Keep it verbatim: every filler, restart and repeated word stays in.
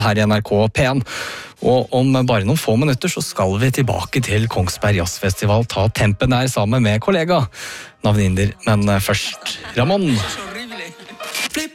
her i N R K P en. Og om bare noen få minutter så skal vi tilbake til Kongsberg Jazzfestival, ta tempen der sammen med kollega Navninder. Men først Ramón.